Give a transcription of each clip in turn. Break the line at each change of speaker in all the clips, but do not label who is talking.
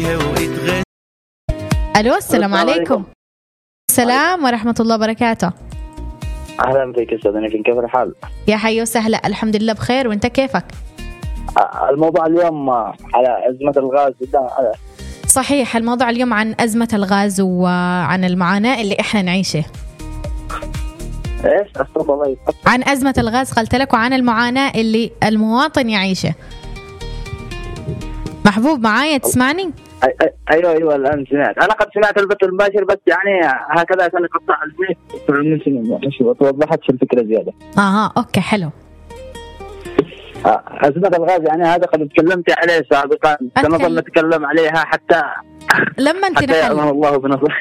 الو، السلام عليكم. السلام ورحمة الله وبركاته.
أهلا بك أستاذ نيفين، كيف الحال؟
يا حي وسهلا، الحمد لله بخير، وانت كيفك؟
الموضوع اليوم على أزمة الغاز.
صحيح، الموضوع اليوم عن أزمة الغاز وعن المعاناة اللي احنا نعيشه.
ايش الصوت الله يفتح؟
عن أزمة الغاز قلت لك، وعن المعاناة اللي المواطن يعيشه. محبوب معايا تسمعني؟
ايوه الان سمعت. انا قد سمعت البث المباشر، بس يعني هكذا عشان اقطع الميك مش وضحت الفكره زياده.
اوكي حلو.
أزمة الغاز يعني هذا قد تكلمت عليه سابقا، سنظل نتكلم عليها حتى يأمن الله بنصره.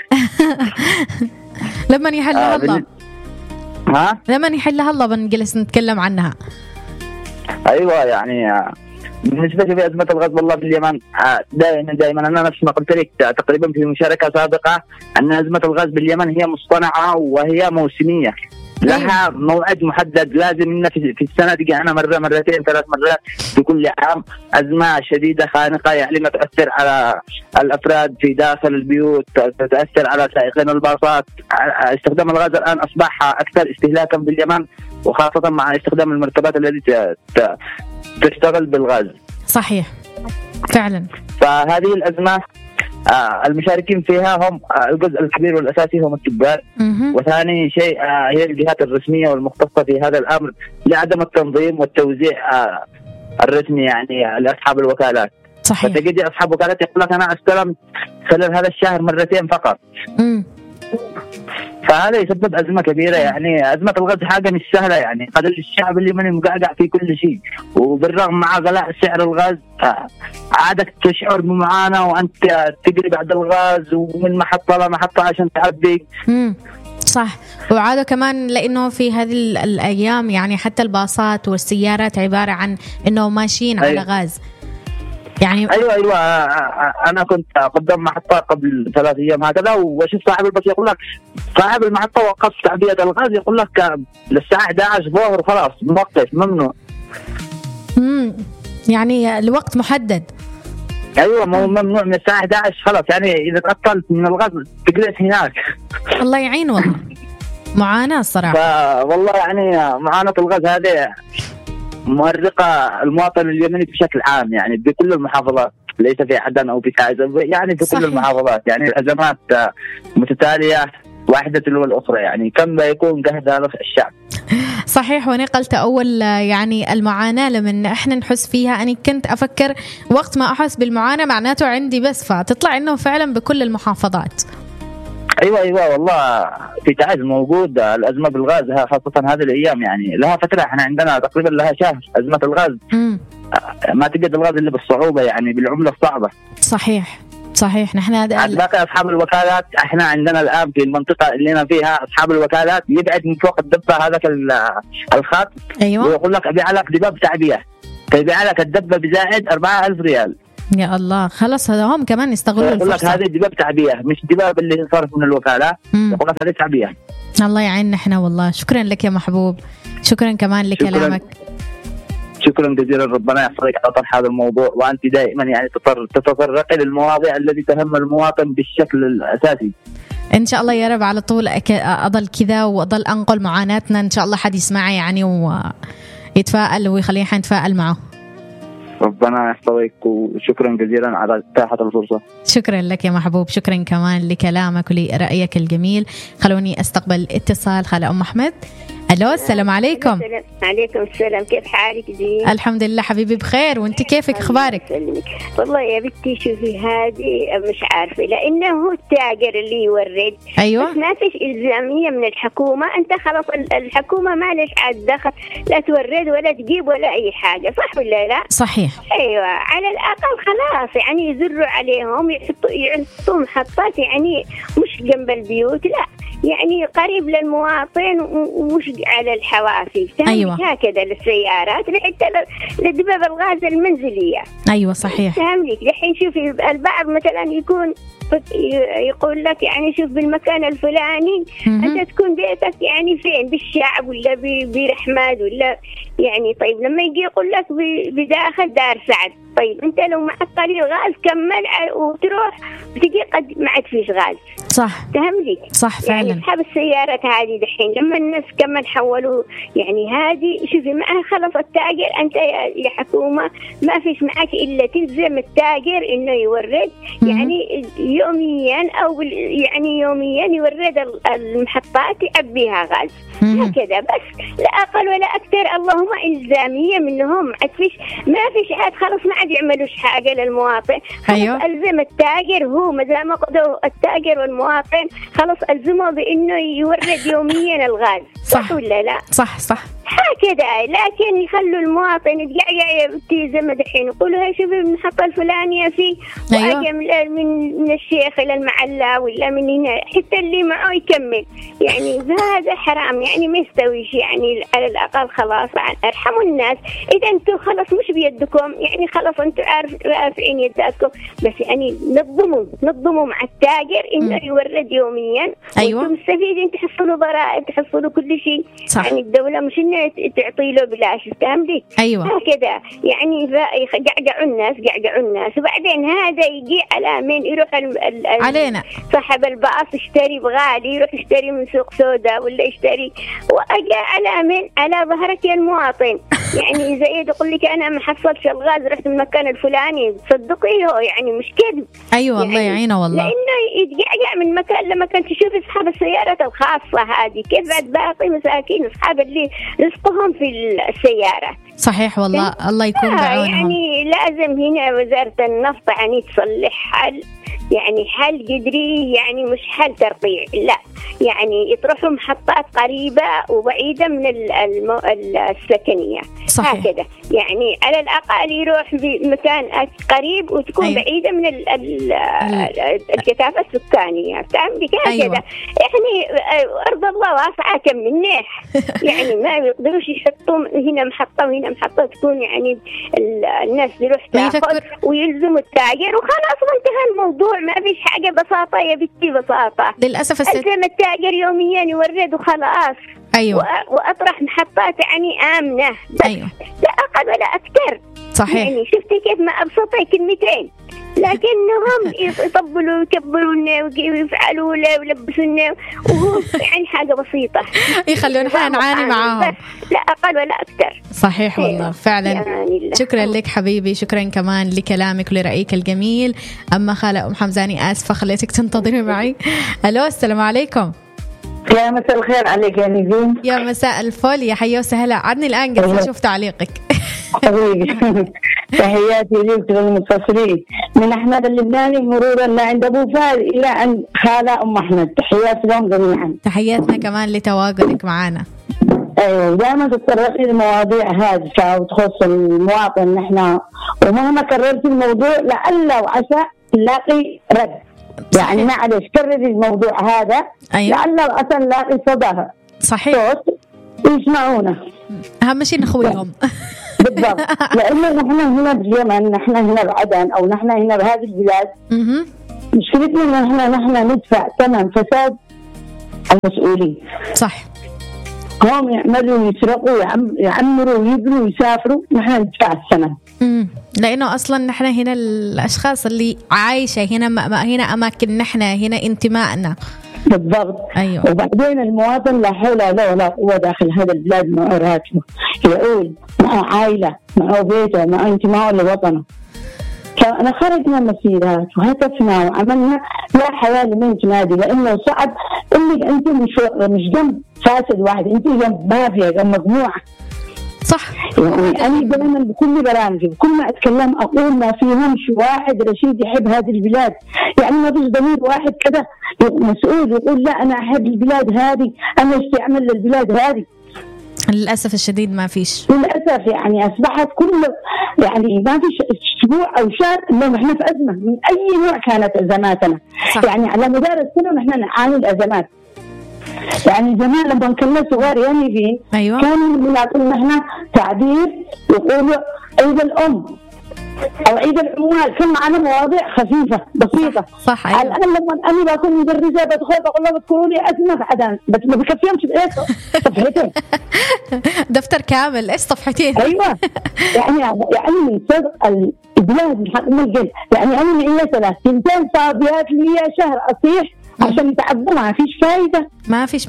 لما يحلها الله. لما يحلها الله بنجلس نتكلم عنها.
ايوه يعني بالنسبه في ازمه الغاز والله في اليمن دائما انا نفس ما قلت لك تقريبا في مشاركه سابقه ان ازمه الغاز باليمن هي مصطنعه وهي موسميه، لها موعد محدد. لازم في السنه تجي انا مره مرتين 3 مرات في كل عام ازمه شديده خانقه، يعني ما تاثر على الافراد في داخل البيوت، تاثر على سائقين الباصات. استخدام الغاز الان اصبح اكثر استهلاكا باليمن، وخاصه مع استخدام المركبات التي تشتغل بالغاز.
صحيح فعلا.
فهذه الازمه المشاركين فيها هم الجزء الكبير والأساسي هم التجار، وثاني شيء هي الجهات الرسمية والمختصة في هذا الأمر لعدم التنظيم والتوزيع الرسمي يعني لأصحاب الوكالات.
صحيح.
فتجد أصحاب وكالات يقول لك أنا استلمت خلال هذا الشهر مرتين فقط. فهذا يسبب أزمة كبيرة. يعني أزمة الغاز حاجة مش سهلة، يعني قد الشعب اليمني مقعقع في كل شيء، وبالرغم مع غلاء سعر الغاز عادك تشعر بمعاناة وأنت تجري بعد الغاز ومن محطة لمحطة عشان تعبي.
صح. وعادة كمان لأنه في هذه الأيام يعني حتى الباصات والسيارات عبارة عن أنه ماشيين على غاز. يعني
ايوه انا كنت قدام محطه قبل 3 أيام هكذا، وشوف صاحب الباص يقول لك صاحب المحطه وقف تعبئه الغاز، يقول لك للساعه 11 ظهر خلاص موقف ممنوع.
يعني الوقت محدد.
ايوه ممنوع من الساعه 11 خلاص، يعني اذا تعطلت من الغاز تجلس هناك. الله
يعين والله، معاناه الصراحه.
والله يعني معاناه الغاز هذه مؤرقة المواطن اليمني بشكل عام، يعني بكل المحافظات، ليس في عدن أو في تعز، يعني في كل المحافظات. يعني الأزمات متتالية واحدة تلو الأخرى، يعني كم يكون قهد هذا الشعب.
صحيح. وأنا قلت أول يعني المعاناة لما إحنا نحس فيها، أنا كنت أفكر وقت ما أحس بالمعاناة معناته عندي بس، فتطلع إنه فعلا بكل المحافظات.
ايوه والله في تعز موجود الازمه بالغاز، خاصه هذه الايام، يعني لها فتره. احنا عندنا تقريبا لها شهر ازمه الغاز. ما تجد الغاز الا بالصعوبه، يعني بالعمله الصعبه.
صحيح نحن
باقي اصحاب الوكالات، احنا عندنا الان في المنطقه اللي انا فيها اصحاب الوكالات يبعد من فوق الدبه هذاك الخط.
ايوه.
ويقول لك ابيع لك دباب تعبئه، فيبيع لك الدبه بزائد 4000 ريال.
يا الله، خلص هذا هم كمان يستغلوا الفرصة.
يقول لك هذه دباب تعبئة، مش دباب اللي صارت من الوكالة. يقول لك هذه تعبئة.
الله يعيننا احنا والله. شكرا لك يا محبوب، شكرا كمان لكلامك.
شكرا جزيلا، ربنا يحفظك على طرح هذا الموضوع، وأنت دائما يعني تتطرقي للمواضيع التي تهم المواطن بالشكل الأساسي.
إن شاء الله يا رب على طول أضل كذا، وأضل أنقل معاناتنا إن شاء الله حد يسمعي يعني ويتفائل ويخلينا نتفائل معه.
ربنا يحفظك، وشكرا جزيلا على إتاحة الفرصة.
شكرا لك يا محبوب، شكرا كمان لكلامك ولرأيك الجميل. خلوني استقبل اتصال خالة أم أحمد. ألو، السلام عليكم.
عليكم السلام، كيف حالك دي؟
الحمد لله حبيبي بخير، وانت كيفك اخبارك؟
والله يا بنتي شوفي هذه مش عارفة، لأنه هو التاجر اللي يورد.
أيوة.
بس ما فيش إلزامية من الحكومة، أنت خلاص الحكومة ما ليش عاد دخل لا تورد ولا تجيب ولا أي حاجة، صح ولا لا؟
صحيح.
أيوة، على الأقل خلاص يعني يزروا عليهم، يحطوا محطات يعني مش جنب البيوت، لا يعني قريب للمواطن ومش على الحوافز.
أيوة.
هكذا للسيارات حتى لدباب الغاز المنزلية.
أيوة صحيح.
فهملك الحين شوفي البعض مثلا يكون يقول لك يعني شوف بالمكان الفلاني أنت تكون بيتك يعني فين، بالشعب ولا برحماد ولا يعني. طيب لما يجي يقول لك بداخل دار سعد، طيب أنت لو معطل الغاز كمل وتروح بتجي قد ما عاد فيش غاز.
صح
تهملي
صح فعلا.
يعني أصحاب السيارات هذه دحين لما الناس كمان حولوا يعني هذه شوفي معها خلص التاجر أنت يا حكومة ما فيش معك إلا تلزم التاجر إنه يورد يعني يوميا أو يعني يوميا يورد المحطات يعبيها غاز هكذا بس لا أقل ولا أكثر. اللهم إلزامية منهم ما فيش عاد خلص ما عاد يعملوش حاجة للمواطن.
أيوة.
ألزم التاجر هو ماذا ما قدروا التاجر والمواطن خلص ألزمه بإنه يورد يوميا الغاز. صح ولا لا؟
صح صح
هكذا. لكن يخلوا المواطن يتقعقع زي ما دحين يقولوا هاي شوفي المحطة الفلانية في وأجي من الشيخ إلى المعلة ولا من هنا حتى اللي معه يكمل يعني هذا حرام يعني ما يستويش يعني. على الأقل خلاص ارحموا الناس. إذا أنتم خلاص مش بيدكم يعني خلاص أنتم رافعين يداتكم بس يعني نظموا مع التاجر إنه يورد يوميا.
أيوة.
وأنتم مستفيدين تحصلوا ضرائب تحصلوا كل شيء.
صح.
يعني الدولة مش إنه تعطي له بلاش فهمتي؟
أيوة.
هكذا يعني قعقعوا الناس وبعدين هذا يجي على مين يروح
علينا
صاحب الباص يشتري بغالي يروح يشتري من سوق سودا ولا يشتري وأجا على مين على ظهرك يا المواطن. يعني زي يقول لك أنا ما حصلتش الغاز رحت المكان الفلاني تصدقي هو يعني مش كذب.
أيوة يعني الله يعينه والله.
لأنه يتقعقع من مكان لمكان. تشوف أصحاب السيارات الخاصة هذه كيف بعد باقي مساكين أصحاب اللي رزقهم في السيارة.
صحيح والله الله يكون بعونهم.
يعني لازم هنا وزارة النفط يعني تصلح حل جذري يعني مش حل ترقيع لا يعني يطرحوا محطات قريبة وبعيدة من السكنية.
صحيح.
هكذا يعني على الأقل يروح بمكان قريب وتكون
أيوة.
بعيدة من الكثافة السكانية فهمتي هكذا.
أيوة.
يعني أرض الله واسعة كم من ناح يعني ما يقدروش يحطوا هنا محطة وهنا محطة تكون يعني الناس يروح تاخذ ويلزموا التاجر وخلاص وانتهى الموضوع. ما فيش حاجة بساطة يا بنتي بساطة.
للأسف
ألزم التاجر يوميا يورد وخلاص.
أيوة.
وأطرح محطات يعني آمنة.
أيوة.
لا أقل ولا أكثر.
صحيح.
يعني شفتي كيف ما أبسطي كلمتين لكنهم يطبلوا ويكبرونا ويفعلوا ويلبسونا وهو يعني حاجة بسيطة
يخلونا نعاني معاهم.
لا أقل ولا أكثر.
صحيح والله فعلا.
يعني
شكرا لك حبيبي شكرا كمان لكلامك ولرأيك الجميل. أما خالة أم حمزاني آسفة خليتك تنتظري معي. ألو السلام عليكم.
يا مساء الخير عليك يا نيفين.
يا مساء الفل يا حيا وسهلا. عدني الآن قلت أشوف تعليقك.
حبيبي تحياتي لك للمتصلين من أحمد اللبناني مرورا لعند أبو فهد إلى عند خالة أم أحمد. تحياتي لهم جميعا.
تحياتنا كمان لتواجدك معنا.
أيوة دائما تتطرقي لمواضيع هادفة وتخص المواطن نحن ومهما كررت الموضوع لعل وعسى نلاقي رد. يعني معلش كرري الموضوع هذا.
أيوة.
لعل وعسى نلاقي صدى
صحيح
صوت يسمعونا.
أهم شيء نخويهم.
بالضبط. لأنه نحن هنا باليمن نحن هنا بعدن أو نحن هنا بهذه البلاد مشكلتنا إن نحن ندفع ثمن فساد المسؤولين.
صح.
هم يعملوا يسرقوا يعمروا ويبنوا ويسافروا نحن ندفع الثمن.
لأنه أصلا نحن هنا الأشخاص اللي عايشة هنا هنا أماكن نحن هنا انتمائنا.
بالضبط.
أيوة.
وبعدين المواطن لا حول له ولا قوة داخل هذا البلاد معه راتبه يقول معه عائلة معه بيته معه انتماء لوطنه. فأنا خرجنا مسيرات وهتفنا وعملنا لا حياة لمن تنادي لأنه صعب إنك أنت مش جنب فاسد واحد أنت جنب مافيا جنب مجموعة.
صح.
يعني أنا دائما بكل برامجي بكل ما أتكلم أقول ما فيهمش واحد رشيد يحب هذه البلاد. يعني ما فيش ضمير واحد كده مسؤول يقول لا أنا أحب البلاد هذه أنا اشتي أعمل للبلاد هذه.
للأسف الشديد ما فيش.
للأسف يعني أصبحت كل يعني ما فيش أسبوع أو شهر إنه إحنا في أزمة من أي نوع كانت أزماتنا. صح. يعني على مدار السنة نحن نعاني الأزمات. يعني زمان لما كنا صغار يعني فين.
أيوة.
كانوا يعطونا إحنا تعبير يقولوا عيد الأم أو عيد العمال. كان معنا مواضيع خفيفة بسيطة.
صح. أيوة.
الآن لما أنا بكون مدرسة بدخل بقول لهم تقولوا لي أزمة بعدين بس ما بكفيهمش بإيش صفحتين دفتر
كامل إيش صفحتين.
أيوة. يعني من صدق البلاد من الجن. يعني أنا معي 30 صابيات لي شهر أصيح عشان يتعبوا، ما فيش فايدة.
ما فيش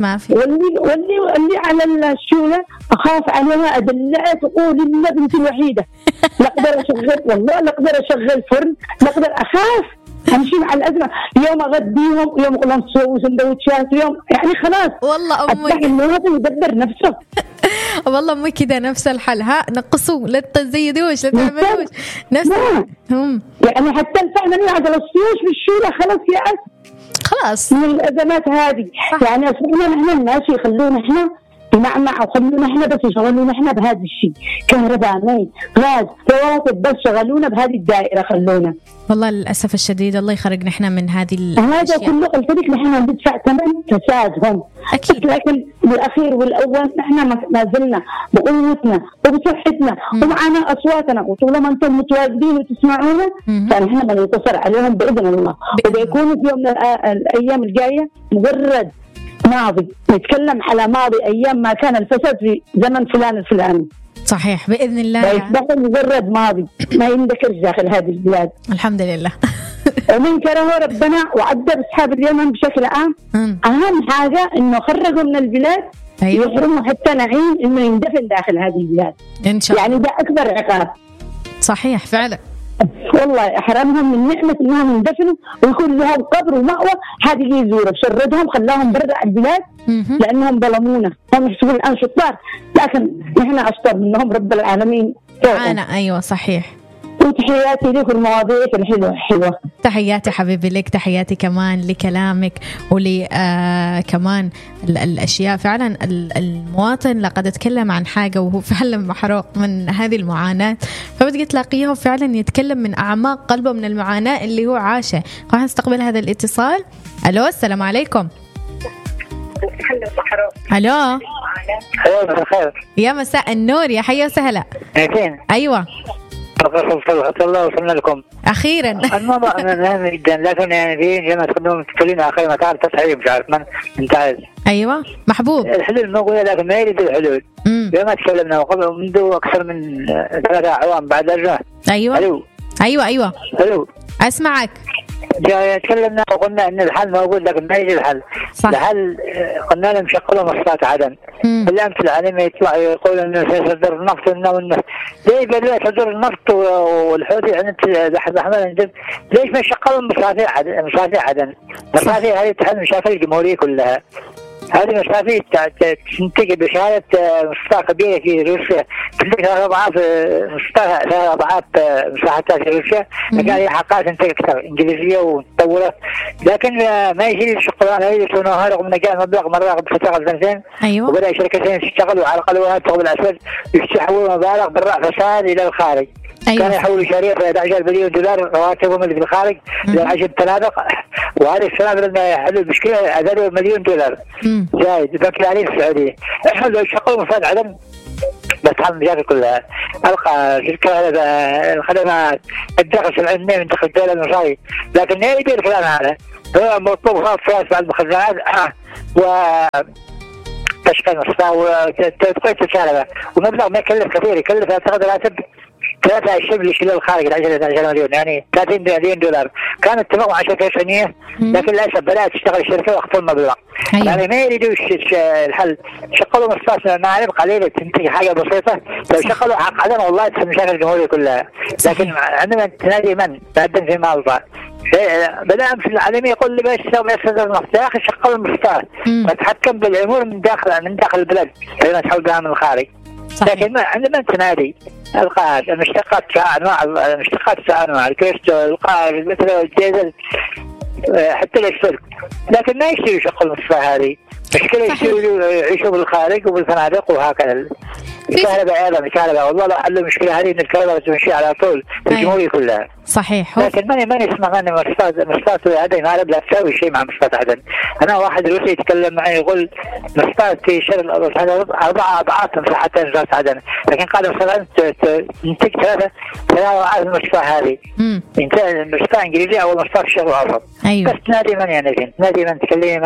واللي على الشولة أخاف عليها أدلعها تقول إن بنتي الوحيدة لا أقدر أشغل، والله لا أقدر أشغل فرن، لا أقدر، أخاف أمشي مع الأزمة. يوم أغديهم، يوم أقول لهم سووا سندوتشات، يوم يعني خلاص.
والله أمي
المواطن يدبر نفسه.
والله أمي كذا نفس الحل، ها نقصوا لا تزيدوش لا تعملوش نفس
يعني حتى الفهم اللي على السيوش بالشولة خلاص يأس
خلاص
من الأزمات هذه. يعني أصبحنا نحن الناس يخلونا إحنا بمعمع، وخلونا إحنا بس يشغلونا إحنا بهذا الشيء، كهرباء، مي، غاز، رواتب، بس شغلونا بهذه الدائرة خلونا.
والله للأسف الشديد الله يخرجنا إحنا من هذه الأشياء.
هذا كله قلت لك نحن ندفع ثمن فسادهم
أكيد،
لكن بالأخير والأول نحن ما زلنا بقوتنا وبصحتنا ومعنا أصواتنا، وطالما أنتم متواجدين وتسمعونا فنحن بننتصر عليهم بإذن الله. وبيكونوا في يوم من الأيام الجاية مجرد ماضي، نتكلم على ماضي أيام ما كان الفساد في زمن فلان الفلاني.
صحيح بإذن الله،
يصبح مجرد ماضي ما يندكرش داخل هذه البلاد.
الحمد لله.
ومن كره ربنا وعذب أصحاب اليمن بشكل عام. أهم حاجة إنه خرجوا من البلاد، أيوة. يحرموا حتى نعيم إنه يندفن داخل هذه البلاد
إن شاء الله.
يعني ده أكبر عقاب.
صحيح فعلا،
والله أحرمهم من نعمة إنهم يندفنوا ويكون لهم قبر ومأوى. هذه يزوروا شردهم خلاهم برا البلاد لأنهم ظلمونا. هم يحسبون الآن شطار لكن نحن أشطر منهم، رب العالمين.
أنا أيوة صحيح.
وتحياتي لك والمواضيع الحلوة.
تحياتي حبيبي لك، تحياتي كمان لكلامك ولي كمان الأشياء. فعلا المواطن لقد اتكلم عن حاجة وهو فعلا محروق من هذه المعاناة، فبدك تلاقيه فعلا يتكلم من أعماق قلبه من المعاناة اللي هو عاشه. راح نستقبل هذا الاتصال. ألو السلام عليكم. ألو يا مساء النور، يا حيا وسهلا. أيوة
الله وصلنا لكم
أخيرا.
الموضوع مهم جدا، لكن يعني في جماعة تقدمون تتكلمون آخر ما تعرف تصحيح مش عارف من انتهز.
أيوة محبوب.
الحلول موجودة لكن ما يريد الحلول. لما تكلمنا وقبل منذ أكثر من 3 أعوام بعد الرجوع.
أيوة
ألو.
أيوة
ألو
أسمعك.
تكلمنا وقلنا ان الحل موجود لكن ما يجي الحل. الحل قلنا لهم شغلوا مصفات عدن. الامس العالمي يطلع يقول انه سيصدر النفط انه ليش بدأ يصدر النفط والحوثي عند بحر الاحمر، ليش ما شغلوا مصافي عدن؟ مصافي هذه تحل مشاكل الجمهوريه كلها. هذه مصافي تنتج بشهادة مصفاة كبيرة في روسيا، تنتج 3 أضعاف مساحتها في روسيا، لكن هي حقها تنتج أكثر إنجليزية ومتطورة، لكن ما يجي الشغلانة هذه يسوونها رغم أن جاء مبلغ مرة بفترة 2
أيوة.
وبدأ شركتين يشتغلوا على قلوها الثقب الأسود يسحبوا مبالغ بالرأي فساد إلى الخارج. أيوة. كان يحولوا شريف ب 11 مليون دولار رواتبهم اللي في الخارج لعجل التنابق، وهذه السنابق لما يحلوا المشكلة أدروا $1,000,000 زايد بنك العليم السعودية. احنا لو شغلوا مفاد عدم بس عن المجال كلها ألقى شركة الخدمات الدخل 700 من دخل الدولة المصاري، لكن ما يبي الكلام هذا. هو مطلوب خاص في المخزنات و تشكيل مصفى وتقوية السالبة، ومبلغ ما يكلف كثير، يكلف أعتقد راتب 3 أشهر للشلال الخارج العجلة مليون، يعني $30,000,000. كان اتفاق مع شركة صينية لكن للأسف بدأت تشتغل الشركة واخطوا المبلغ. أيوة. يعني ما يريدوا الحل، شغلوا مصفى معارف قليلة تنتج حاجة بسيطة، لو شغلوا حق عدم والله تحل مشاكل الجمهورية كلها. لكن عندما تنادي من تقدم في مالطا بدأ في العالمي يقول لي باش تسوي يصدر النفط، يا أخي شغلوا المصفى وتحكم بالأمور من داخل البلد لما تحول بها من الخارج. لكن عندما تنادي القاعد المشتقات أنواع الكريستال القاعد مثل الديزل حتى الأسفل، لكن ما يشتري شغل المصفى هذه مشكلة، يعيشوا بالخارج وبالفنادق وهكذا. الكهرباء أيضا الكهرباء والله لا حلوا المشكلة هذه، إن الكهرباء تمشي على طول في الجمهورية كلها.
صحيح.
لكن ماني اسمع من مصفات عدن، ما لا تساوي شيء مع مصفات عدن. أنا واحد روسي يتكلم معي يقول مصفات في شرق الأرض 4 أضعاف مساحتها مصفات عدن، لكن قادم مثلا تنتج 3 أضعاف المصفى هذه. مصفى إنجليزية أو مصفى في الشرق الأوسط.
أيوة.
بس تنادي من يعني تنادي من تكلمي من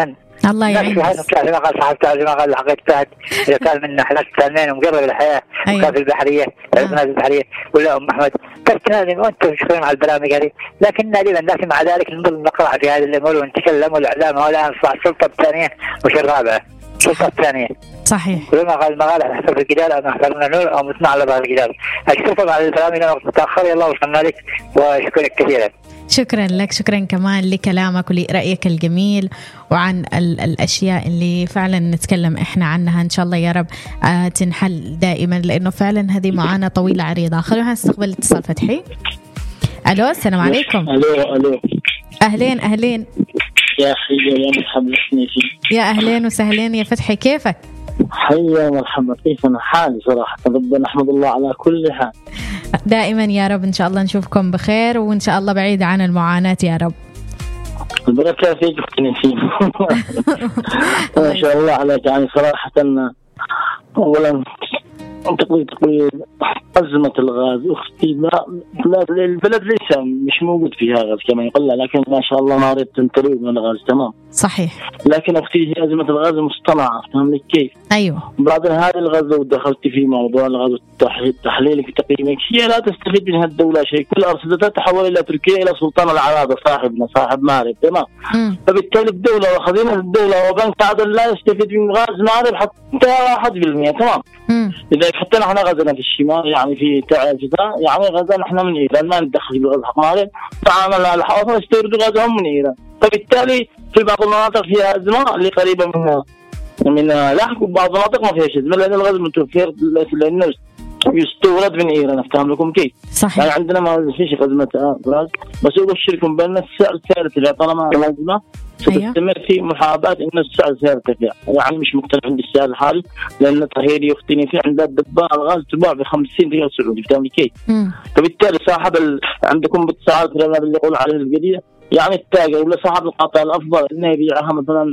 الله يعين.
هذا كان ما قال صاحب تعزيم قال الحقيقة إذا كان من حالات ثانيين ومقرب الحياة وكان في البحرية الناس البحرية ولا أم أحمد كنت لازم وأنتم تشكرون على البرامج هذه، لكن لكن مع ذلك نظل نقرأ في هذا الأمور ونتكلم والإعلام ولا نصبح السلطة الثانية مش الرابعة، السلطة الثانية.
صحيح.
كل ما قال المقال حسب الجدال أو نحضرنا نور أو نسمع على بعض الجدال. أشكركم على البرامج أنا وقت متأخر يلا وصلنا لك وأشكرك كثيرا.
شكرا لك، شكرا كمان لكلامك ولرأيك الجميل وعن الأشياء اللي فعلا نتكلم إحنا عنها. إن شاء الله يا رب تنحل دائما، لأنه فعلا هذه معاناة طويلة عريضة. خلونا نستقبل اتصال. فتحي، ألو السلام عليكم.
ألو
أهلين أهلين
يا حي يا مرحبا
يا أهلين وسهلين يا فتحي، كيفك؟
حيا مرحبا، كيف أنا حالي صراحة ربنا أحمد الله على كل حال.
دائما يا رب، إن شاء الله نشوفكم بخير وإن شاء الله بعيد عن المعاناة يا رب.
البركة فيك نسيم. ما شاء الله عليك، يعني صراحة أولا تقوي أزمة الغاز أختي البلد ليس مش موجود فيها غاز كما يقول، لكن ما شاء الله ما ريت تنتري من الغاز تمام.
صحيح.
لكن أختي هي أزمة الغاز مصطنعة، فهمني كيف؟
أيوه.
بعد هذا الغاز لو دخلت في موضوع الغاز تحليلك تقييمك هي لا تستفيد من الدولة شيء، كل أرصدتها تحول إلى تركيا إلى سلطان العرابة صاحبنا صاحب مارب تمام. فبالتالي الدولة وخزينة الدولة وبنك عدن لا يستفيد من غاز مارب حتى 1% تمام. إذا حطينا احنا غازنا في الشمال يعني في تعافيها يعني غازنا احنا من إيران ما ندخل بالغاز حق مارب، تعاملنا على الحوافر يستوردوا غازهم من إيران. فبالتالي في بعض المناطق فيها أزمة اللي قريبة من لاحق، وبعض المناطق ما فيها أزمة لأن الغاز متوفر لأنه يستورد من إيران. أفهم لكم كيف؟
صحيح.
يعني عندنا ما فيش أزمة غاز، بس أبشركم بأن السعر ثابت طالما الأزمة ستستمر في محاباة إن السعر سيرتفع، يعني مش مقتنع عند السعر الحالي لأن تهيري يختني في عند الدباء الغاز تباع ب50 ريال سعودي فهمني كيف؟ فبالتالي صاحب عندكم بالسعر اللي يقول عليه الجديد يعني التاجر ولا صاحب القطع الأفضل إنه يبيعها مثلا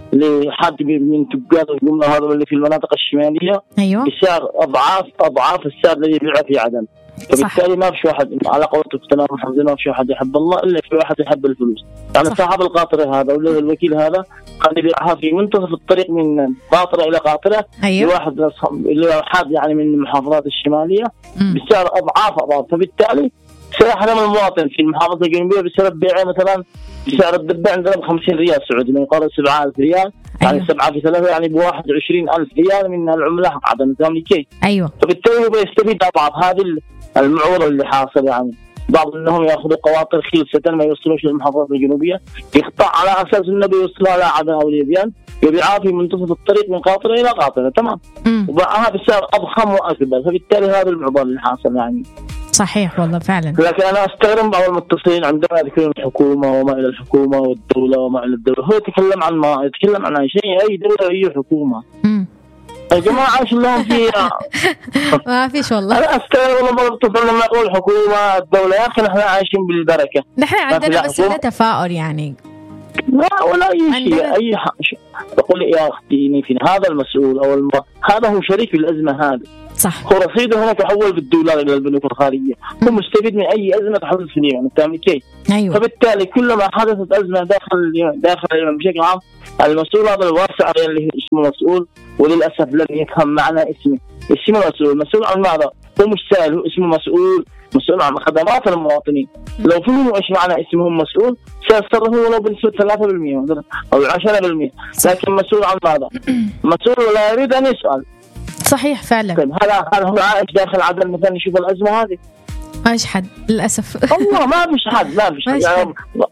لحد من تجار الجملة هذا اللي في المناطق الشمالية
أيوة.
بسعر أضعاف السعر الذي يبيعه في عدن. فبالتالي ما فيش واحد على قولة القناة محمد ما فيش واحد يحب الله إلا في واحد يحب الفلوس. يعني صاحب القاطرة هذا ولا الوكيل هذا قد يبيعها في منتصف الطريق من قاطرة إلى قاطرة.
أيوة.
لواحد يعني من المحافظات الشمالية بسعر أضعاف. فبالتالي سيحرم المواطن في المحافظة الجنوبية بسبب بيعه مثلا سعر الدبة عندنا ب50 ريال سعودي من يقارب 7000 ريال. يعني 7 في 3 يعني ب21,000 ريال من العملة حق عدن فهمني كيف؟
أيوة.
فبالتالي هو يستفيد أضعاف هذه المعوضة اللي حاصل. يعني بعض منهم يأخذوا قواطر خلصة ما يوصلوش للمحافظات الجنوبية يقطع على أساس إنه بيوصلها على عدن أو ليبيان يبيعها في منتصف الطريق من قاطرة إلى قاطرة تمام. وباعها بسعر أضخم وأكبر. فبالتالي هذا المعضلة اللي حاصل يعني.
صحيح والله فعلا.
لكن أنا أستغرب بعض المتصلين عندما يذكرون الحكومة وما إلى الحكومة والدولة وما إلى الدولة، هو يتكلم عن ما يتكلم عن شيء أي دولة أي حكومة. يا جماعة عايش لهم فيها.
ما فيش والله.
أنا أستغرب لما المتصل لما يقول حكومة الدولة يا أخي نحن عايشين بالبركة.
نحن عندنا بس هذا تفاؤل يعني.
لا ولا أي شيء أي حاجة. بقول يا أختي في هذا المسؤول أو هذا هو شريك في الأزمة هذه.
صح.
هو رصيده هنا تحول بالدولار إلى البنوك الخارجية. هو مستفيد من أي أزمة تحدث في اليمن تعمل كيف؟
أيوة.
فبالتالي كلما حدثت أزمة داخل اليمن بشكل عام المسؤول هذا الواسع اللي اسمه مسؤول وللأسف لم يفهم معنى اسمه مسؤول عن ماذا؟ هو مش سائل هو اسمه مسؤول عن خدمات المواطنين. لو فهموا ايش معنى اسمهم مسؤول سيصرفوا ولو بنسبة 3% أو 10%، لكن مسؤول عن ماذا؟ مسؤول لا يريد أن يسأل.
صحيح فعلا.
طيب هل هو عايش داخل عدن مثلا يشوف الأزمة هذه؟
ما فيش حد للأسف.
الله ما فيش حد يعني.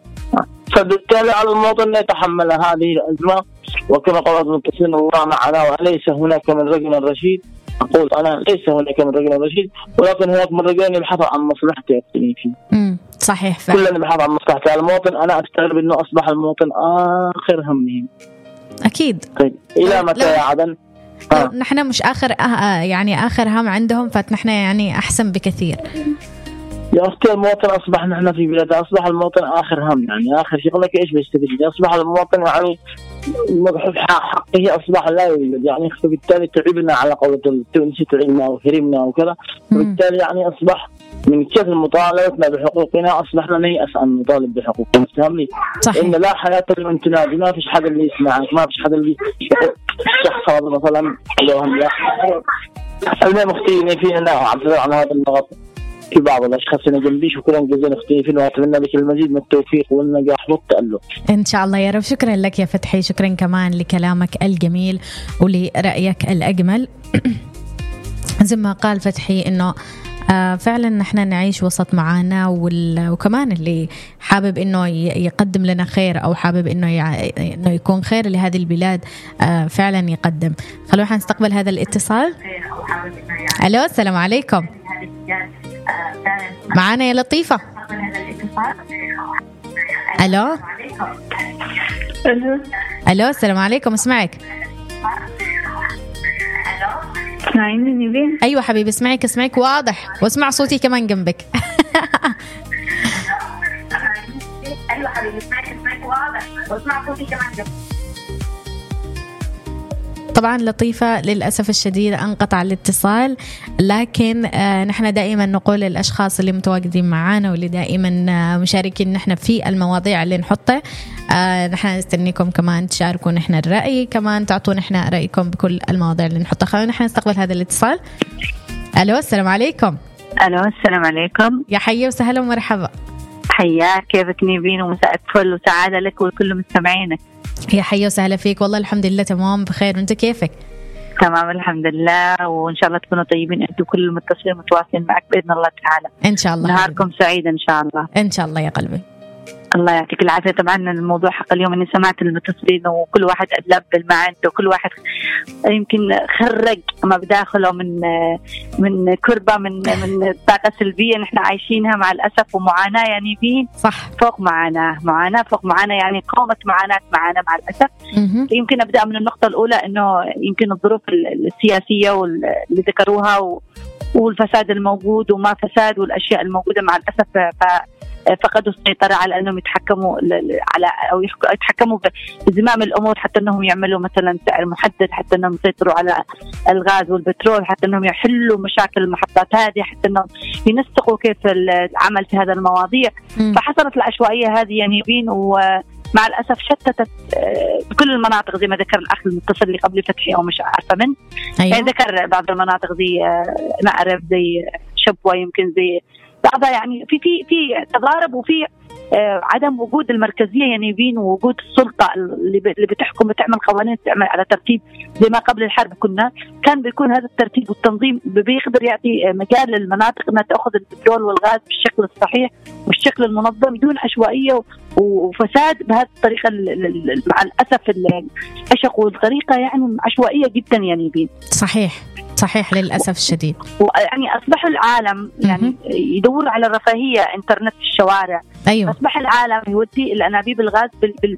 فبالتالي على المواطن يتحمل هذه الأزمة. وكما قال المتصلين الله معنا وليس هناك من رجل رشيد. أقول أنا ليس هناك من رجل رشيد ولكن هناك من رجل يبحث عن مصلحته يفتني فيه.
صحيح فعلا.
كلنا نبحث عن مصلحة المواطن. أنا أستغرب إنه أصبح المواطن آخر همهم.
أكيد.
طيب إلى متى يا عدن؟
نحن مش يعني آخر هم عندهم فنحن يعني أحسن بكثير.
يا أختي المواطن أصبح نحن في بلاد أصبح المواطن آخر هم يعني آخر شيء. لك إيش بيستفيد؟ أصبح المواطن يعني مبحوث حقه أصبح لا يوجد يعني. فبالتالي تعبنا على قولة التونسي تعبنا وهرمنا وكذا. فبالتالي يعني أصبح من كثر مطالبتنا بحقوقنا أصبحنا نيأس أن نطالب بحقوقنا. فهمني؟ إن لا حياة لمن تنادي، ما فيش حدا اللي يسمعك، ما فيش حدا اللي الشخص هذا مثلا أنا مختلفين فينا نعبر عن هذا النقط في بعض الأشخاص اللي جنبي. شكرا جزيلا مختلفين، وأتمنى لك المزيد من التوفيق والنجاح والتألق
إن شاء الله يا رب. شكرا لك يا فتحي، شكرا كمان لكلامك الجميل ولرأيك الأجمل. زي ما قال فتحي إنه فعلا نحن نعيش وسط معاناة، وكمان اللي حابب إنه يقدم لنا خير أو حابب إنه يكون خير لهذه البلاد فعلا يقدم. خلونا نستقبل هذا الاتصال. ألو، السلام عليكم. معانا يا لطيفة. ألو ألو، السلام عليكم. اسمعك.
اسمعيني نيفين؟
أيوة حبيبي، اسمعك واضح، واسمع صوتي كمان جنبك.
أيوة حبيبي، اسمعك واضح، واسمع صوتي كمان جنبك.
طبعا لطيفة للأسف الشديد انقطع الاتصال، لكن نحن دائما نقول للأشخاص اللي متواجدين معانا واللي دائما مشاركين نحن في المواضيع اللي نحطها، نحن نستنيكم كمان تشاركوا نحن الرأي، كمان تعطوا نحن رأيكم بكل المواضيع اللي نحطها. خلونا نحن نستقبل هذا الاتصال. ألو، السلام عليكم.
ألو، السلام عليكم.
يا حي وسهلا ومرحبا.
حياك، كيفك نيفين؟ ومساء الفل وسعادة لك وكل مستمعينك.
يا حي وسهلا فيك، والله الحمد لله تمام بخير، وانت كيفك؟
تمام الحمد لله، وإن شاء الله تكونوا طيبين أنتوا كل المتصلين متواصلين معك بإذن الله تعالى.
إن شاء الله.
نهاركم سعيد إن شاء الله.
إن شاء الله يا قلبي.
الله يعطيك العافية. طبعا الموضوع حق اليوم أني سمعت المتصلين وكل واحد أدلب بالمعنى، وكل واحد يمكن خرج ما بداخله من كربة من طاقة سلبية نحن عايشينها مع الأسف، ومعاناة يعني بين
صح فوق
معاناة فوق معاناة، يعني قامت معاناة معنا مع الأسف. يمكن أبدأ من النقطة الأولى إنه يمكن الظروف السياسية اللي ذكروها والفساد الموجود وما فساد والأشياء الموجودة مع الأسف فقدوا السيطرة على أنهم يتحكموا على أو يتحكموا بزمام الأمور، حتى أنهم يعملوا مثلا سعر محدد، حتى أنهم يسيطروا على الغاز والبترول، حتى أنهم يحلوا مشاكل المحطات هذه، حتى أنهم ينسقوا كيف العمل في هذا المواضيع. فحصلت العشوائية هذه يعني بين، ومع الأسف شتتت بكل المناطق زي ما ذكر الأخ المتصل اللي قبل فتحي أو مش عارفة من
أيوة.
يعني ذكر بعض المناطق زي مأرب، زي شبوة، يمكن زي بعضها، يعني في تضارب وفي عدم وجود المركزية يعني بين وجود السلطة اللي بتحكم بتعمل قوانين، تعمل على ترتيب زي ما قبل الحرب كان بيكون هذا الترتيب والتنظيم بيقدر يعطي مجال للمناطق انها تأخذ البترول والغاز بالشكل الصحيح والشكل المنظم بدون عشوائية وفساد بهذه الطريقة. مع الأسف الأشق والطريقة يعني عشوائية جدا يعني بين.
صحيح للأسف الشديد.
يعني أصبح العالم يعني يدور على الرفاهية، إنترنت في الشوارع.
أيوة.
أصبح العالم يودي الأنابيب الغاز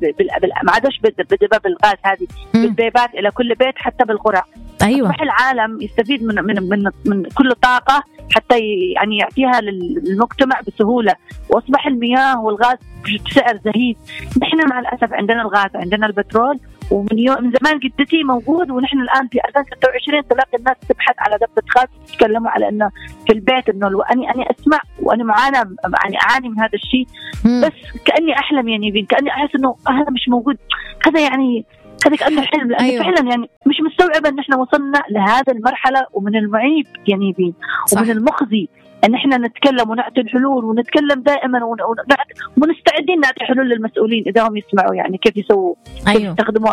ما عادش بدباب الغاز هذه بالبيبات إلى كل بيت حتى بالقرى.
أيوة.
أصبح العالم يستفيد من كل طاقة حتى يعني يعطيها للمجتمع بسهولة، وأصبح المياه والغاز بسعر زهيد. نحن مع الأسف عندنا الغاز، عندنا البترول، من زمان جدتي موجود، ونحن الآن في 2026 تلاقي الناس تبحث على دبة غاز، يتكلموا على إنه في البيت إنه أنا أسمع وأنا أعاني من هذا الشيء، بس كأني أحلم يعني كأني أحس إنه هذا مش موجود، هذا يعني هذا كأنه حلم. لأن
أيوة.
فعلا يعني مش مستوعبة إن إحنا وصلنا لهذا المرحلة، ومن المعيب يعني ومن المخزي ان احنا نتكلم ونعطي الحلول، ونتكلم دائما ونستعدين نعطي حلول للمسؤولين اذا هم يسمعوا يعني كيف يسووا.
أيوة.
كيف يستخدموا